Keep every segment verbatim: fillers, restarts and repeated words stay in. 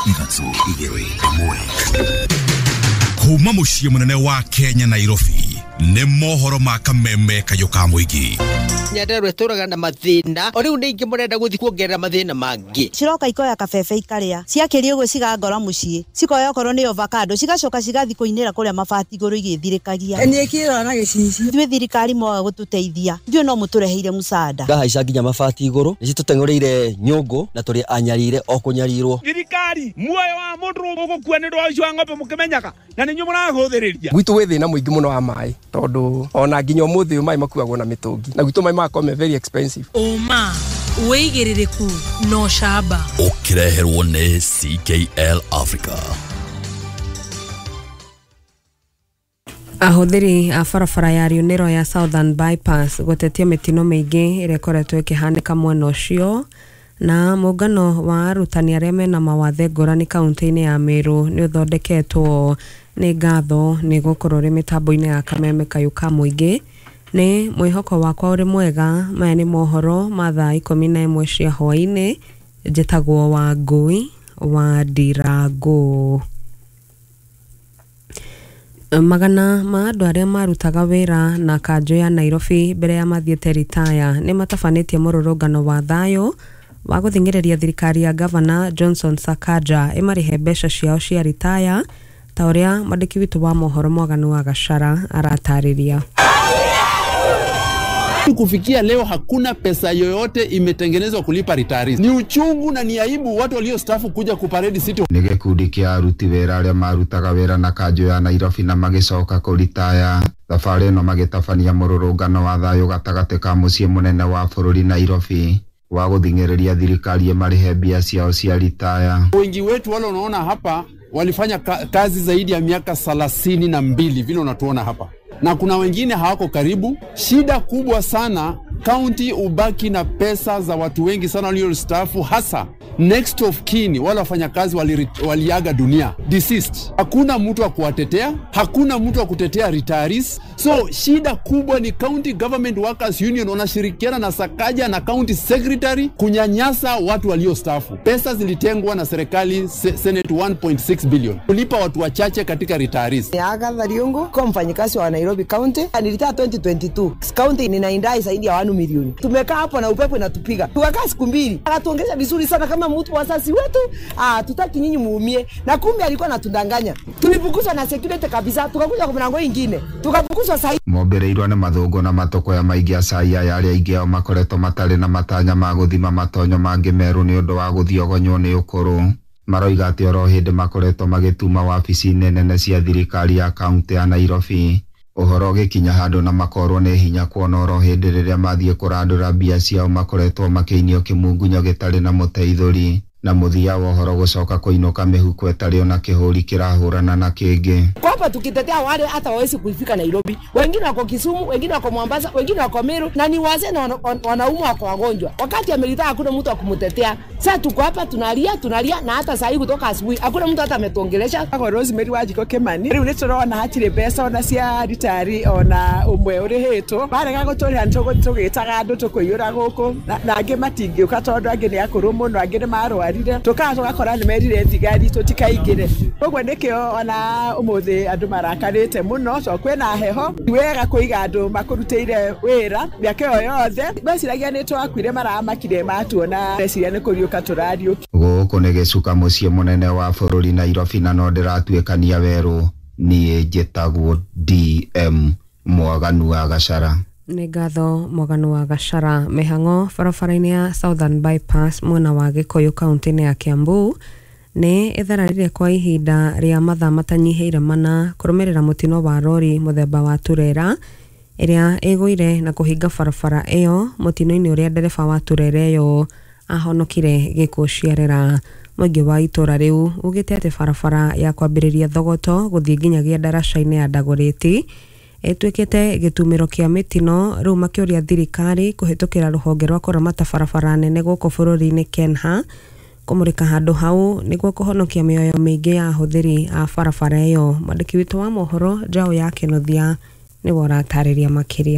Ithatũ igĩrĩ ĩmwe. Kuma muciĩ munene wa Kenya Nairobi nĩ mohoro ma kameme kayo ka muingi. Nyandarua tũraga na mathĩna o rĩu nĩ ingĩ mũrenda gũthi kuongerera mathĩna mangĩ. Ciroka ikoya kabebe ikaria ciakĩria ũguo cigangora muciĩ cikoya okorwo nĩ avocado cigacoka cigathi kũinĩra kũrĩa mabati igũrũ igĩthirĩkagia. Nĩ kĩrora na gĩcici. Ithuĩ thirikari moga gũtũteithia ithuĩ no mũtũreheire mũsaada. Ngahaica nginya mabati igũrũ nĩ citũteng'ũrĩire nyũngũ na tũrĩ anyarire o kũnyarirwo. Thirikari muoyo wa mũndũ ũgũkua nĩ ndwa ũcio wa ng'ombe mũkĩmenyaga na nĩ nyuĩ mũrahũthĩrĩria. Gwitũ wĩ thĩna mũingĩ mũno wa maĩ tondũ ona nginya ũmũthĩ maĩ makuagwo na mĩtũngi na gwitũ maĩ makome very expensive. Oma wĩigĩrĩrĩku no shamba Ũkĩreherwo nĩ C K L Africa. Ahũthĩri a barabara ya Rionero ya Southern Bypass gũtetia mĩtino mĩingĩ ĩrĩa ĩkoretwo ĩkĩhanĩka mwena ũcio na mũngano wa arutani arĩa mena mawathe ngũrani kaunti-inĩ ya Meru nĩ ũthondeketwo nĩ ngatho nĩ gũkorwo rĩ mĩtambo-inĩ ya kameme kayo ka mũingĩ. Nĩ mwĩhoko wakwa ũrĩ mwega. Maya nĩ mohoro ma thaa ikũmi na ĩmwe cia hwaĩ-inĩ. Njĩtagwo Wangui wa Ndirangu. Magana ma andũ arĩa marutaga wĩra na kanjũ ya Nairobi mbere ya mathiĩte ritaya nĩ matabanĩtie mũrũrũngano wa thayũ wa gũthingĩrĩria thirikari ya Governor Johnson Sakaja ĩmarĩhe mbeca ciao cia ritaya ta ũrĩa mwandĩki witũ wa mohoro Mwaganu wa Gachara aratarĩria. Kufikia leo hakuna pesa yoyote imetengenezwa kulipa retirees. Ni uchungu na ni aibu watu walio stafu kuja kuparedi city. Nĩ gĩkundi kĩa aruti wĩra arĩa marutaga wĩra na kanjũ ya Nairobi na magĩcoka kũritaya. Thabarĩ ĩno magĩtabania mũrũrũngano wa thayũ gatagatĩ ka mũciĩ mũnene wa bũrũri Nairobi wa gũthingĩrĩria thirikari ĩmarĩhe mbia ciao cia ritaya. Wengi wetu wale unaona hapa walifanya ka kazi zaidi ya miaka thelathini na mbili vile unatuona hapa. Na kuna wengine hawako karibu. Shida kubwa sana, county ubaki na pesa za watu wengi sana walio staafu, hasa next of kin wala wafanyakazi wali, waliaga dunia, deceased. Hakuna mtu wa kuwatetea, hakuna mtu wa kutetea retirees. So shida kubwa ni county government workers union wanashirikiana na Sakaja na county secretary kunyanyasa watu walio staafu. Pesa zilitengwa na serikali Senate one point six billion kulipa watu wachache katika retirees. Agatha Riungu kwa mfanyikazi wa Nairobi County nilitaa twenty twenty-two. County ninaindai zaidi ya one million. Tumekaa hapo na upepo inatupiga. Tukakaa siku mbili. Akatuongesha vizuri sana kama mtu wasasi wetu. Ah, tutaki nyinyi muumie. Na kumbe alikuwa anatudanganya. Tulifukuzwa na security kabisa. Tukakuja kwa mlango nyingine. Tukafukuzwa sahi. Mobereirwo nĩ mathũngũ na matoko ya maingĩ acai aya arĩa aingĩ ao makoretwo matarĩ na matanya ma gũthima matonyo mangĩ merũ nĩ ũndũ wa gũthiogonywo nĩ ũkũrũ. Maroiga atĩ oro hĩndĩ makoretwo magĩtuma wabici-inĩ nene cia thirikari ya kaunti ya Nairobi. Ũhoro gĩkinya handũ na makorwo nĩ hinya kuona oro hĩndĩ rĩrĩa mathiĩ kũrandũra mbia ciao makoretwo makĩinio kĩmungunyo gĩtarĩ na mũteithũri. Na muthia wa ũhoro gũcoka kũinũka mĩhuko ĩtarĩ ona kĩhũri kĩrahũrana na kĩngĩ. Kwa hapa tukitetea wale hata wawezi kufika Nairobi. Wengine wako Kisumu, wengine wako Mombasa, wengine wako Meru na ni wazee na wanaume wako wagonjwa. Wakati ameritha hakuna mtu wa kumtetea. Sasa tuko hapa tunalia, tunalia na hata saa hii kutoka asubuhi hakuna mtu hata ametuongelesha. Kwa Rosemary Wanjiko Kimani. Rĩu nĩ tũrona hatirĩ mbeca ona cia ritari ona ũmwe ũrĩhĩtwo. Barega gũtũrĩha tũgĩtaga andũ tũkũiyũra gũkũ na angĩ matingĩũka tondũ angĩ nĩ akũrũ mũno angĩ nĩ marũarire. Tukaa tugakora nĩ merire thigari tũtikaingĩre. Koguo nĩkĩo ona ũmũthĩ andũ marakarĩte mũno to kwĩna heho. Wega kũiga andũ makũrutĩire wĩra mĩaka ĩyo yothe. Meciragia nĩ twakuire maramakire matuona meciria nĩ kũriũka tũrariũki. Gũkũ nĩ gĩcuka mũciĩ mũnene wa bũrũri Nairobi na no ndĩratuĩkania werũ. Niĩ njĩtagwo D M Mwaganu wa Gachara. Nĩ ngatho Mwaganu wa Gachara. Mĩhang'o barabara-inĩ ya Southern Bypass mwena wa Gĩkũyũ kaunti-inĩ ya Kiambu nĩ ĩthararire kwa ihinda rĩa mathaa matanyihĩire mana kũrũmĩrĩra mũtino wa rori mũthemba wa turera ĩrĩa ĩgũire na kũhinga barabara ĩyo. Mũtino-inĩ ũrĩa ndereba wa turera ĩyo ahonokire gĩkuũ ciarera. Mũingĩ wa itũra rĩu ugĩte atĩ barabara ya kwambĩrĩria Thogoto gũthiĩ nginyagia ndaraca-inĩ ya Dagoretti ĩtuĩkĩte gĩtumĩro kĩa mĩtino. Rĩu makĩũria thirikari kũhĩtũkĩra rũhonge rwa kũramata barabara nene gũkũ bũrũri-inĩ Kenha kũmũrĩka handũ hau nĩguo kũhonokia mĩoyo mĩingĩ ya ahũthĩri a barabara ĩyo. Mwandĩki witũ wa mohoro Njaũ ya Kĩnuthia nĩwe ũratarĩria makĩria.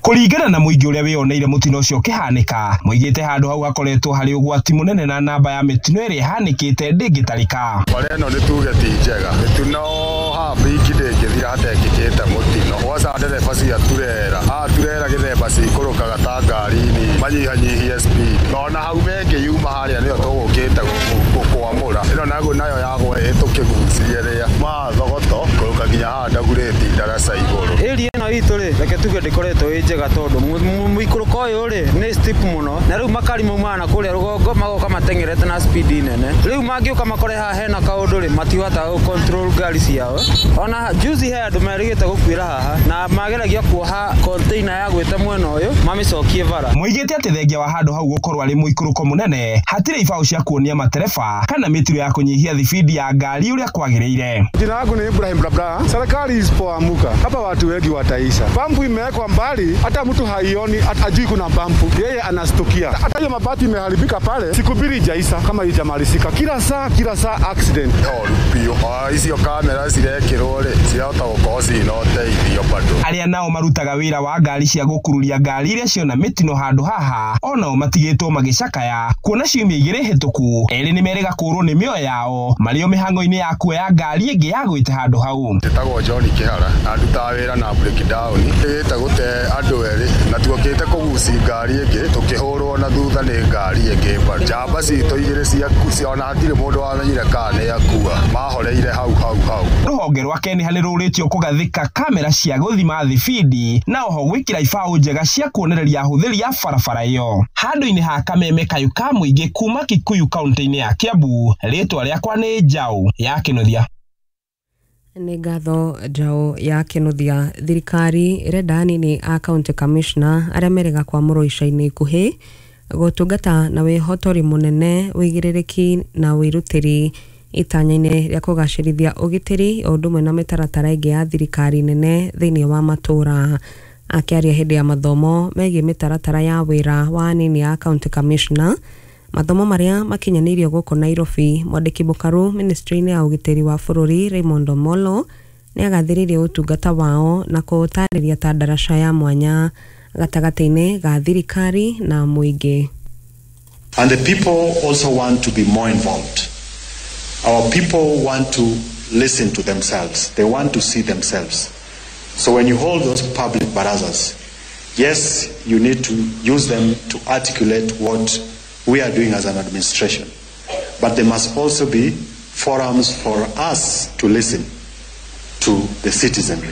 Kuringana na muingi uria wioneire mutino ucio kihanika, muigite handu hau hakoretwo hari ugwati munene na namba ya mitino iri hanikite ndingitarika. Bareno ni tuge ti njega. Mitino hapi kidengithira hatekikite mutino. Wasa ndereba cia turera. Ha turera githemba cikurukaga ta ngari-ini manyihanyihie speed. Nona hau mengi yuma haria nio tugukite gukwamura. Ino nago nayo yagwa itukigucirie ria. Ma thogoto kuruka nginya handa gureti darasa iguru. Eri eno itu ri reke tuge ndikoretwo i njega tondu muikuruko uyu ri ni steep muno. Na riu makari maumana kuria rugongo magoka matengerete na speed nene. Riu mangiuka makore ha hena kaundu ri matihota gu control gari ciao. Ona juzi he andu merigite gukwira haha na mageragia kuoha container ya gwita mwena uyu mamicokie bara. Muigite ati thengia wa handu hau gukorwo ari muikuruko munene hatire ibao cia kuonia matereba kana mitiro ya kunyihia thibidi ya ngari uria kwagiriire. Jina langu ni Ibrahim Brabra. Serikali isipoamuka hapa watu wengi wataisha. Pampu imewekwa mbali hata mtu haioni ajui kuna pampu. Yeye anastukia. Hata hiyo mabati imeharibika pale sikubiri jaisa kama ijamalisika. Kila saa kila saa accident. Oh, pio. Ah, hizo kamera zirekirwo ri ciahota gukorwo cinoteithio bado. Aria nao marutaga wira wa ngari cia gukururia ngari iria ciona mitino handu haha ona matigitwo magicakaya kuona ciumia igiri hituku. Eri ni merega kurwo ni mioyo yao mario mihango-ini ya kuoya ngari ingi ya gwite handu hau. Ndetagwo John Kihara na ndutaga wira na breakdown. Ita gute andu eri na tuokite kuguci ngari ingi tukihurwo na thutha ni ngari ingi ba. Jamba cito igiri cia kuciona hatire mundu wamenyire kana ni akua. Mahoreire hau hau hau. Ruhonge rwake ni haniruritio kugathika kamera cia guthima thibidi na oho gwikira ibao njega cia kuonereria huthiri ya barabara iyo. Handu-ini ha Kameme Kayu ka muingi kuma Kikuyu kaunti-ini ya Kiambu, ritwa riakwa ni Njau ya Kinuthia. Nĩ ngatho Njau ya Kinuthia. Thirikari irenda anini a county commissioner arĩa merega kwamũrwo ica-inĩ ikuhĩ gũtungata na wĩhotori mũnene wĩigĩrĩrĩki na wĩrutĩri itanya-inĩ rĩa kũgacĩrithia ũgitĩri o ũndũ ũmwe na mĩtaratara ĩngĩ ya thirikari nene thĩinĩ wa matũra. Akĩaria hĩndĩ ya mathomo megiĩ mĩtaratara ya wĩra wa anini a county commissioner, mathomo marĩa makinyanĩirio gũkũ Nairobi, mwandĩki mũkaru ministry-inĩ ya ũgitĩri wa bũrũri Raymond Omolo nĩ agathĩrĩirie ũtungata wao na kũũtarĩria ta ndaraca ya mwanya gatagatĩ-inĩ ga thirikari na mũingĩ. And the people also want to be more involved. Our people want to listen to themselves. They want to see themselves. So when you hold those public barazas, yes, you need to use them to articulate what we are doing as an administration. But there must also be forums for us to listen to the citizenry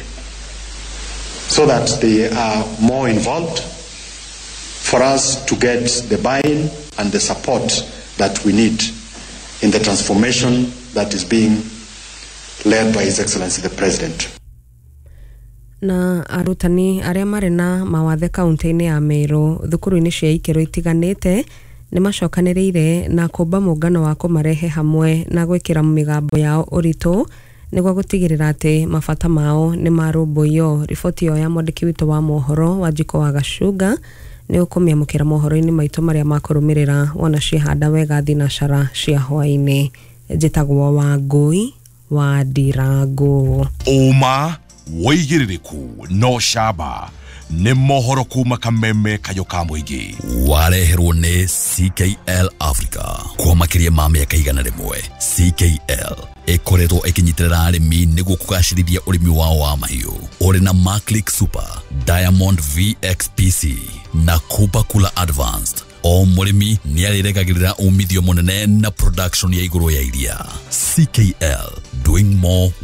so that they are more involved, for us to get the buy-in and the support that we need in the transformation that is being led by His Excellency the President. Na arutani arĩa marĩ na mawathe kaunti-inĩ ya Meru thukuru-inĩ cia ikĩro itiganĩte nĩ macokanĩrĩire na kũmba mũngano wa kũmarehe hamwe na gwĩkĩra mĩgambo yao ũritũ nĩguo gũtigĩrĩra atĩ mabata mao nĩ marũmbũiyo. Riboti ĩyo ya mwandĩki witũ wa mohoro Wanjiko wa Gacuga nĩ ũkũmĩamũkĩra mohoro-inĩ maitũ marĩa makũrũmĩrĩra wona ciĩhanda wega thinacara cia hwaĩ-inĩ. Njĩtagwo Wangũi wa Ndirangu. Uma woigĩrĩrĩku no camba nĩ mohoro kuma Kameme Kayu ka muingi wareherwo nĩ C K L Africa kwa makĩria ma mĩaka igana rĩmwe. C K L ĩkoretwo ĩkĩnyitĩrĩra arĩmi nĩguo kũgacĩrithia ũrĩmi wao wa mahiũ. Ũrĩ na Maclick Super, Diamond V X P C na Cooper Cooler Advanced. O mũrĩmi nĩ arĩregagĩrĩra umithio mũnene na production ya igũrũ ya iria. C K L, doing more